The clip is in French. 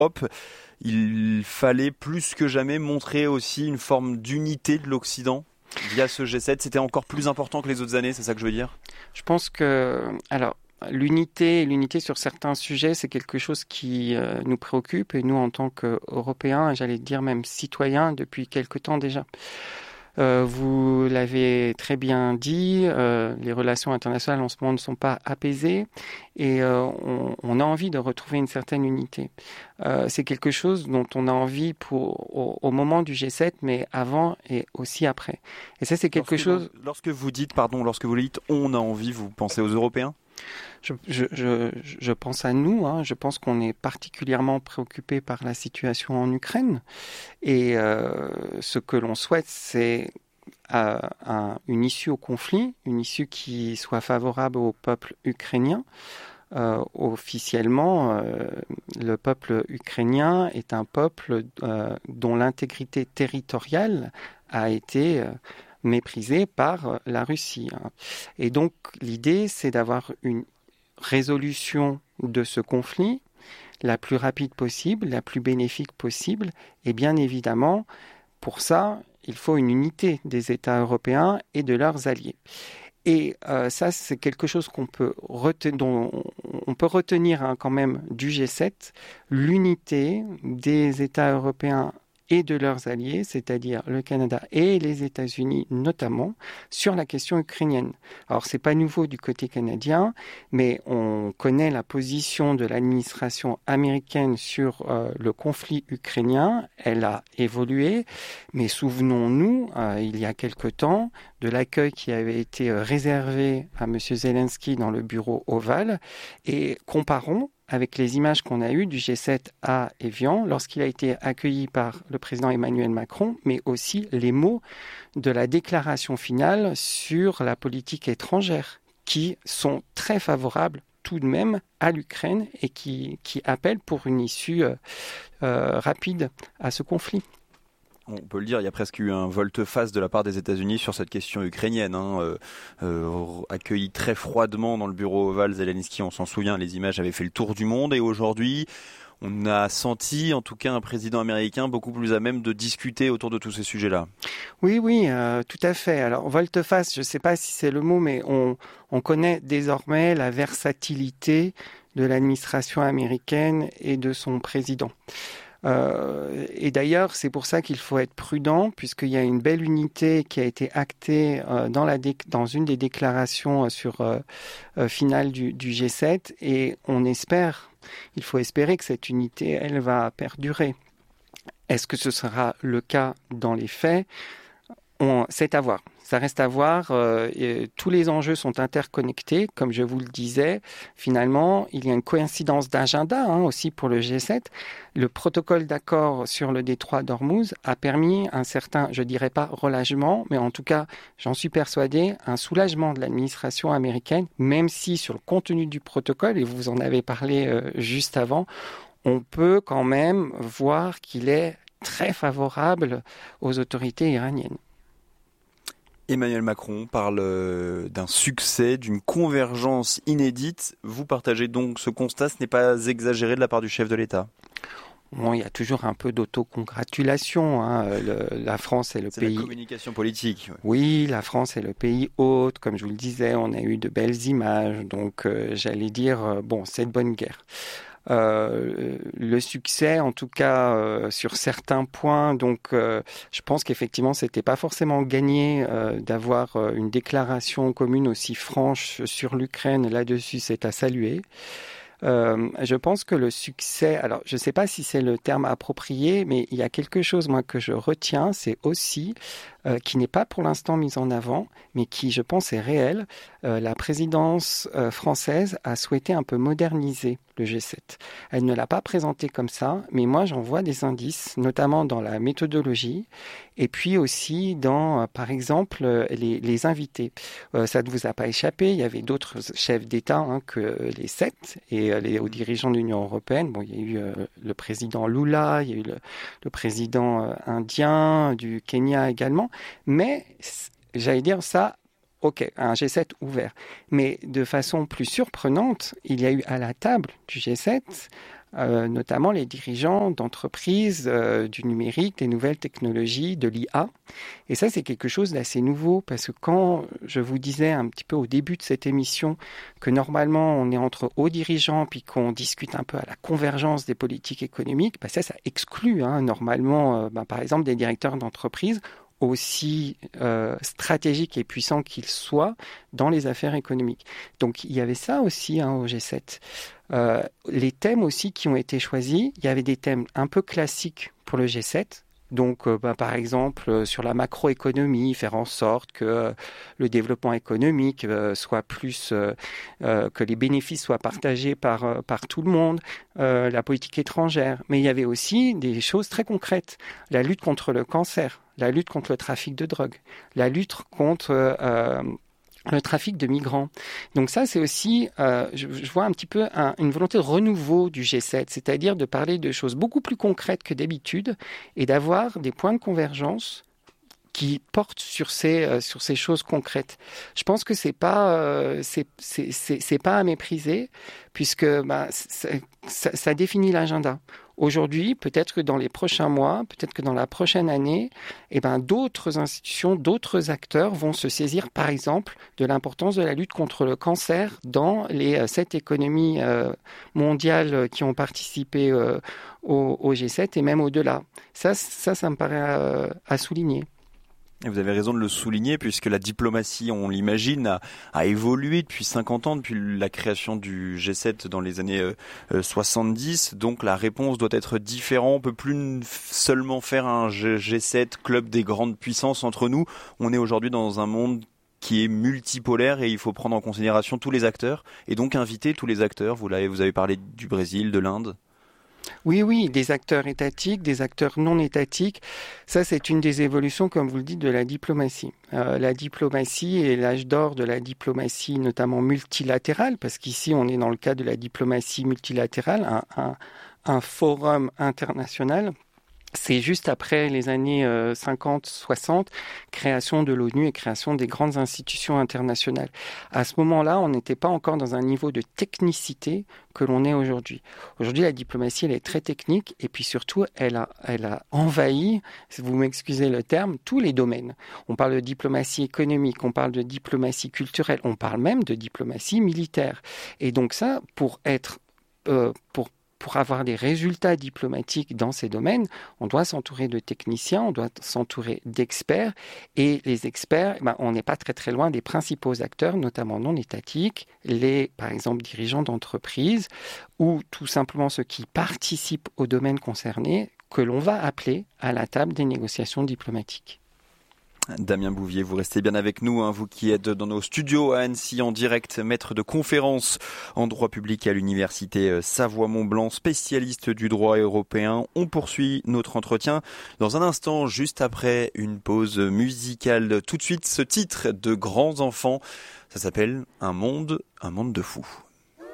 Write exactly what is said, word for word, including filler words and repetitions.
l'Europe, il fallait plus que jamais montrer aussi une forme d'unité de l'Occident via ce G sept. C'était encore plus important que les autres années, c'est ça que je veux dire ? Je pense que... Alors, l'unité, l'unité sur certains sujets, c'est quelque chose qui euh, nous préoccupe, et nous, en tant qu'Européens, j'allais dire même citoyens, depuis quelque temps déjà. Euh, vous l'avez très bien dit, euh, les relations internationales en ce moment ne sont pas apaisées et euh, on, on a envie de retrouver une certaine unité. Euh, c'est quelque chose dont on a envie pour, au, au moment du G sept, mais avant et aussi après. Et ça, c'est quelque lorsque, chose... Lorsque vous dites, pardon, lorsque vous dites « on a envie », vous pensez aux Européens ? Je, je, je, je pense à nous, hein. Je pense qu'on est particulièrement préoccupé par la situation en Ukraine et euh, ce que l'on souhaite, c'est euh, un, une issue au conflit, une issue qui soit favorable au peuple ukrainien. Euh, officiellement, euh, le peuple ukrainien est un peuple euh, dont l'intégrité territoriale a été... Euh, méprisée par la Russie. Et donc, l'idée, c'est d'avoir une résolution de ce conflit la plus rapide possible, la plus bénéfique possible. Et bien évidemment, pour ça, il faut une unité des États européens et de leurs alliés. Et euh, ça, c'est quelque chose qu'on peut reten- dont on peut retenir hein, quand même du G sept, l'unité des États européens et de leurs alliés, c'est-à-dire le Canada et les États-Unis notamment, sur la question ukrainienne. Alors, c'est pas nouveau du côté canadien, mais on connaît la position de l'administration américaine sur euh, le conflit ukrainien. Elle a évolué, mais souvenons-nous, euh, il y a quelque temps, de l'accueil qui avait été réservé à M. Zelensky dans le bureau ovale, et comparons avec les images qu'on a eues du G sept à Évian lorsqu'il a été accueilli par le président Emmanuel Macron, mais aussi les mots de la déclaration finale sur la politique étrangère, qui sont très favorables tout de même à l'Ukraine et qui, qui appellent pour une issue euh, euh, rapide à ce conflit. On peut le dire, il y a presque eu un volte-face de la part des États-Unis sur cette question ukrainienne. Hein. Euh, euh, accueilli très froidement dans le bureau ovale, Zelensky, on s'en souvient, les images avaient fait le tour du monde. Et aujourd'hui, on a senti, en tout cas, un président américain beaucoup plus à même de discuter autour de tous ces sujets-là. Oui, oui, euh, tout à fait. Alors, volte-face, je ne sais pas si c'est le mot, mais on, on connaît désormais la versatilité de l'administration américaine et de son président. Euh, et d'ailleurs, c'est pour ça qu'il faut être prudent, puisqu'il y a une belle unité qui a été actée euh, dans, la dé- dans une des déclarations euh, sur euh, euh, finale du, du G sept, et on espère, il faut espérer que cette unité, elle va perdurer. Est-ce que ce sera le cas dans les faits ? On, c'est à voir. Ça reste à voir. Euh, et tous les enjeux sont interconnectés. Comme je vous le disais, finalement, il y a une coïncidence d'agenda hein, aussi pour le G sept. Le protocole d'accord sur le détroit d'Ormuz a permis un certain, je dirais pas relâchement, mais en tout cas, j'en suis persuadé, un soulagement de l'administration américaine, même si sur le contenu du protocole, et vous en avez parlé euh, juste avant, on peut quand même voir qu'il est très favorable aux autorités iraniennes. Emmanuel Macron parle d'un succès, d'une convergence inédite. Vous partagez donc ce constat, ce n'est pas exagéré de la part du chef de l'État ? Bon, il y a toujours un peu d'autocongratulation. Hein. Le, la France est le c'est pays... C'est la communication politique. Ouais. Oui, la France est le pays hôte. Comme je vous le disais, on a eu de belles images. Donc, euh, j'allais dire, euh, bon, c'est de bonne guerre. Euh, le succès, en tout cas euh, sur certains points. Donc, euh, je pense qu'effectivement, c'était pas forcément gagné euh, d'avoir euh, une déclaration commune aussi franche sur l'Ukraine. Là-dessus, c'est à saluer. Euh, je pense que le succès, alors je ne sais pas si c'est le terme approprié, mais il y a quelque chose moi que je retiens, c'est aussi euh, qui n'est pas pour l'instant mis en avant, mais qui je pense est réel. Euh, la présidence euh, française a souhaité un peu moderniser le G sept. Elle ne l'a pas présenté comme ça, mais moi j'en vois des indices, notamment dans la méthodologie, et puis aussi dans, euh, par exemple, euh, les, les invités. Euh, ça ne vous a pas échappé, il y avait d'autres chefs d'État hein, que les sept, et les hauts dirigeants de l'Union européenne. Bon, il y a eu euh, le président Lula, il y a eu le, le président euh, indien, du Kenya également, mais j'allais dire ça, ok, un G sept ouvert. Mais de façon plus surprenante, il y a eu à la table du G sept euh, notamment les dirigeants d'entreprises, euh, du numérique, des nouvelles technologies, de l'I A. Et ça, c'est quelque chose d'assez nouveau, parce que quand je vous disais un petit peu au début de cette émission que normalement on est entre hauts dirigeants puis qu'on discute un peu à la convergence des politiques économiques, bah ça, ça exclut hein, normalement, euh, bah, par exemple, des directeurs d'entreprise aussi euh, stratégiques et puissants qu'ils soient dans les affaires économiques. Donc il y avait ça aussi hein, au G sept. Euh, les thèmes aussi qui ont été choisis, il y avait des thèmes un peu classiques pour le G sept. Donc, euh, bah, par exemple, euh, sur la macroéconomie, faire en sorte que euh, le développement économique euh, soit plus, euh, euh, que les bénéfices soient partagés par, euh, par tout le monde, euh, la politique étrangère. Mais il y avait aussi des choses très concrètes. La lutte contre le cancer, la lutte contre le trafic de drogue, la lutte contre... Euh, le trafic de migrants. Donc ça, c'est aussi, euh, je, je vois un petit peu un, une volonté de renouveau du G sept, c'est-à-dire de parler de choses beaucoup plus concrètes que d'habitude et d'avoir des points de convergence qui portent sur ces, euh, sur ces choses concrètes. Je pense que c'est pas, euh, c'est, c'est, c'est, c'est pas à mépriser, puisque bah, ça, ça, ça définit l'agenda. Aujourd'hui, peut-être que dans les prochains mois, peut-être que dans la prochaine année, eh ben, d'autres institutions, d'autres acteurs vont se saisir, par exemple, de l'importance de la lutte contre le cancer dans les euh, sept économies euh, mondiales qui ont participé euh, au, au G sept et même au-delà. Ça, ça, ça me paraît euh, à souligner. Et vous avez raison de le souligner, puisque la diplomatie, on l'imagine, a, a évolué depuis cinquante ans, depuis la création du G sept dans les années euh, soixante-dix. Donc la réponse doit être différente. On peut plus seulement faire un G sept, club des grandes puissances entre nous. On est aujourd'hui dans un monde qui est multipolaire et il faut prendre en considération tous les acteurs et donc inviter tous les acteurs. Vous l'avez, vous avez parlé du Brésil, de l'Inde. Oui, oui, des acteurs étatiques, des acteurs non étatiques. Ça, c'est une des évolutions, comme vous le dites, de la diplomatie. Euh, la diplomatie est l'âge d'or de la diplomatie, notamment multilatérale, parce qu'ici, on est dans le cas de la diplomatie multilatérale, un, un, un forum international. C'est juste après les années cinquante soixante, création de l'ONU et création des grandes institutions internationales. À ce moment-là, on n'était pas encore dans un niveau de technicité que l'on est aujourd'hui. Aujourd'hui, la diplomatie, elle est très technique et puis surtout, elle a, elle a envahi, si vous m'excusez le terme, tous les domaines. On parle de diplomatie économique, on parle de diplomatie culturelle, on parle même de diplomatie militaire. Et donc ça, pour être, euh, pour Pour avoir des résultats diplomatiques dans ces domaines, on doit s'entourer de techniciens, on doit s'entourer d'experts. Et les experts, ben, on n'est pas très très loin des principaux acteurs, notamment non étatiques, les, par exemple, dirigeants d'entreprises ou tout simplement ceux qui participent au domaine concerné, que l'on va appeler à la table des négociations diplomatiques. Damien Bouvier, vous restez bien avec nous, hein, vous qui êtes dans nos studios à Annecy en direct, maître de conférences en droit public à l'université Savoie-Mont-Blanc, spécialiste du droit européen. On poursuit notre entretien dans un instant, juste après une pause musicale. Tout de suite, ce titre de Grands Enfants, ça s'appelle Un monde, un monde de fous.